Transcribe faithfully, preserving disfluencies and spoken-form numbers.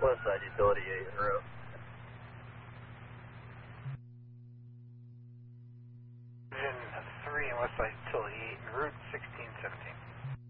West Side Utility eight en route. Vision three and West Side Utility eight en route, sixteen seventeen.